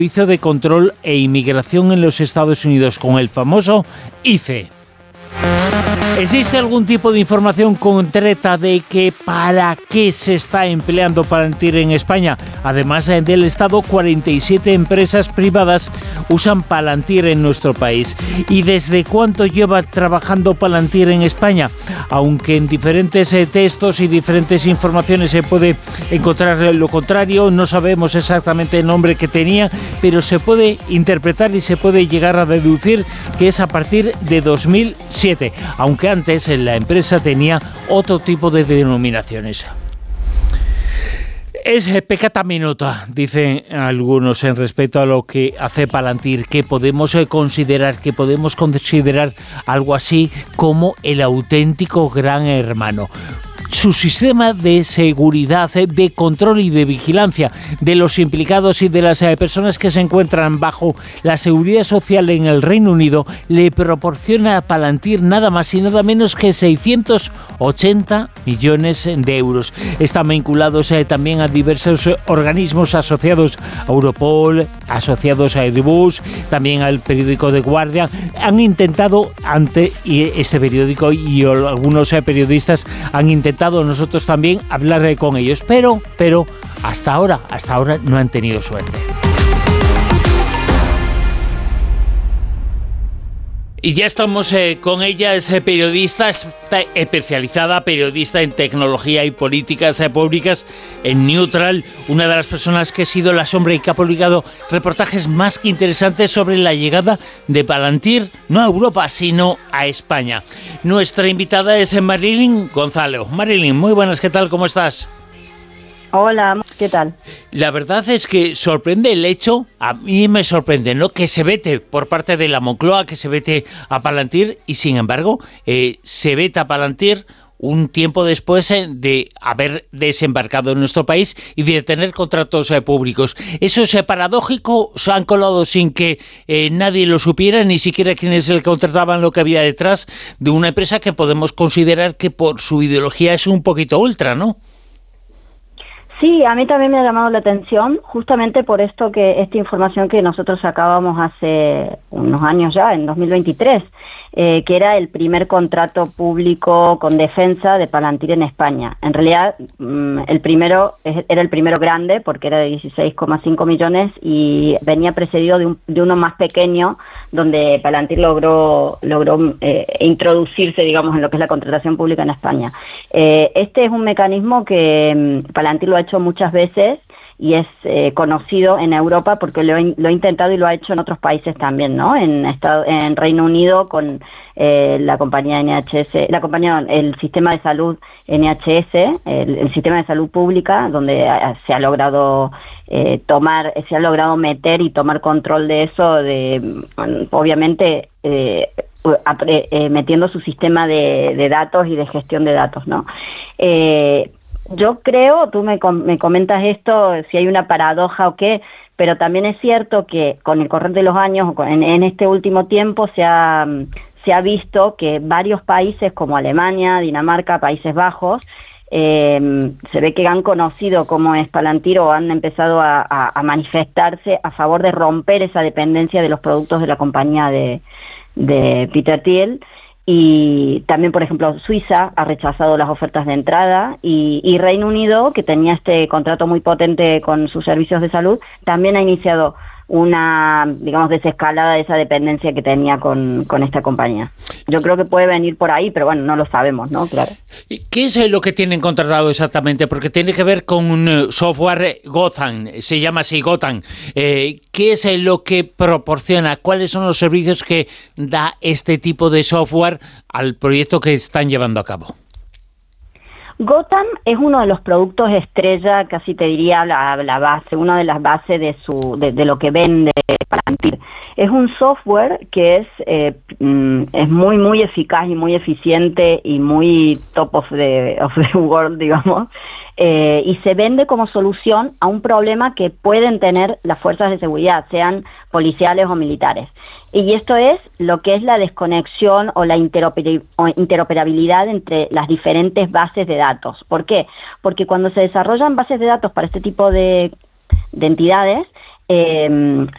Servicio de Control e Inmigración en los Estados Unidos, con el famoso ICE. ¿Existe algún tipo de información concreta de que para qué se está empleando Palantir en España? Además del Estado, 47 empresas privadas usan Palantir en nuestro país. ¿Y desde cuánto lleva trabajando Palantir en España? Aunque en diferentes textos y diferentes informaciones se puede encontrar lo contrario, no sabemos exactamente el nombre que tenía, pero se puede interpretar y se puede llegar a deducir que es a partir de 2007, aunque antes la empresa tenía otro tipo de denominaciones. Es peccata minuta, dicen algunos, en respecto a lo que hace Palantir, que podemos considerar algo así como el auténtico gran hermano. Su sistema de seguridad, de control y de vigilancia de los implicados y de las personas que se encuentran bajo la seguridad social en el Reino Unido le proporciona a Palantir nada más y nada menos que 680 millones de euros. Están vinculados también a diversos organismos asociados a Europol, asociados a Airbus, también al periódico The Guardian. Han intentado, este periódico y algunos periodistas han intentado, nosotros también, hablar con ellos, pero hasta ahora no han tenido suerte. Y ya estamos con ella, es periodista, está especializada, periodista en tecnología y políticas públicas en Neutral, una de las personas que ha sido la sombra y que ha publicado reportajes más que interesantes sobre la llegada de Palantir, no a Europa, sino a España. Nuestra invitada es Marilyn Gonzalo. Marilyn, muy buenas, ¿qué tal? ¿Cómo estás? Hola, ¿qué tal? La verdad es que sorprende el hecho, a mí me sorprende, ¿no?, que se vete por parte de la Moncloa, que se vete a Palantir, y sin embargo se veta a Palantir un tiempo después de haber desembarcado en nuestro país y de tener contratos públicos. Eso es paradójico, se han colado sin que nadie lo supiera, ni siquiera quienes le contrataban, lo que había detrás de una empresa que podemos considerar que por su ideología es un poquito ultra, ¿no? Sí, a mí también me ha llamado la atención, justamente por esta información que nosotros sacábamos hace unos años ya, en 2023, que era el primer contrato público con defensa de Palantir en España. En realidad, era el primero grande, porque era de 16,5 millones y venía precedido de uno más pequeño, donde Palantir logró introducirse, digamos, en lo que es la contratación pública en España. Este es un mecanismo que Palantir lo ha hecho muchas veces y es conocido en Europa porque lo ha intentado y lo ha hecho en otros países también, ¿no? En Reino Unido con la compañía NHS, el sistema de salud NHS, el sistema de salud pública, donde se ha logrado meter y tomar control de eso, obviamente metiendo su sistema de datos y de gestión de datos, ¿no? Yo creo, tú me comentas esto, si hay una paradoja o qué, pero también es cierto que con el correr de los años, en este último tiempo, se ha visto que varios países como Alemania, Dinamarca, Países Bajos, se ve que han conocido cómo es Palantir o han empezado a manifestarse a favor de romper esa dependencia de los productos de la compañía de Peter Thiel. Y también, por ejemplo, Suiza ha rechazado las ofertas de entrada y Reino Unido, que tenía este contrato muy potente con sus servicios de salud, también ha iniciado una, digamos, desescalada de esa dependencia que tenía con esta compañía. Yo creo que puede venir por ahí, pero bueno, no lo sabemos, ¿no? Claro. ¿Qué es lo que tienen contratado exactamente? Porque tiene que ver con un software Gotham, se llama así Gotham. ¿Qué es lo que proporciona? ¿Cuáles son los servicios que da este tipo de software al proyecto que están llevando a cabo? Gotham es uno de los productos estrella, casi te diría la base, una de las bases de lo que vende Palantir. Es un software que es muy muy eficaz y muy eficiente y muy top of the world, digamos, y se vende como solución a un problema que pueden tener las fuerzas de seguridad, sean policiales o militares. Y esto es lo que es la desconexión o la interoperabilidad entre las diferentes bases de datos. ¿Por qué? Porque cuando se desarrollan bases de datos para este tipo de entidades,